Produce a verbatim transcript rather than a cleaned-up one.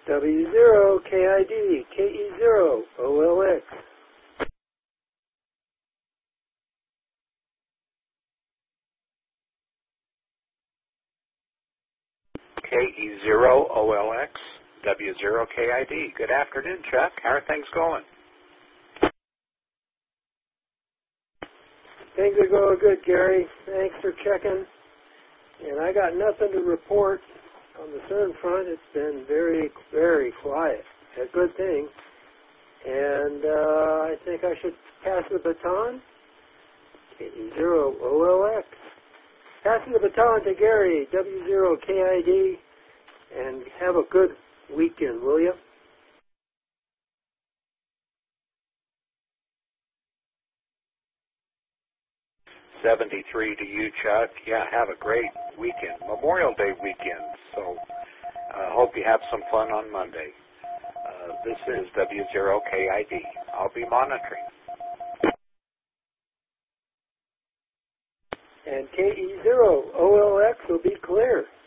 W zero K I D, K E zero O L X. K E zero O L X, W zero K I D. Good afternoon, Chuck. How are things going? Things are going good, Gary. Thanks for checking. And I got nothing to report on the CERN front. It's been very, very quiet. A good thing. And uh, I think I should pass the baton. K E zero O L X. Passing the baton to Gary, W zero K I D. And have a good weekend, will you? seventy-three to you, Chuck. Yeah, have a great weekend. Memorial Day weekend. So I uh, hope you have some fun on Monday. Uh, this is W zero K I D. I'll be monitoring. And K E zero O L X will be clear.